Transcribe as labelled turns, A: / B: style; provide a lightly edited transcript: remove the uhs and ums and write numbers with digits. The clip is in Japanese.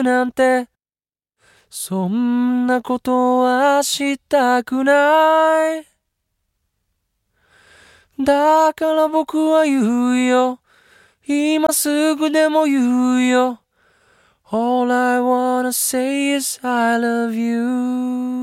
A: なんてそんなことはしたくない。だから僕は言うよ。今すぐでも言うよ。All I wanna say is I love you.